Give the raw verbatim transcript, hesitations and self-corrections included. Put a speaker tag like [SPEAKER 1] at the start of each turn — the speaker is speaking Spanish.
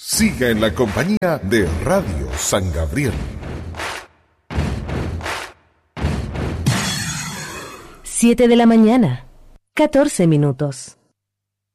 [SPEAKER 1] Siga en la compañía de Radio San Gabriel.
[SPEAKER 2] Siete de la mañana, catorce minutos.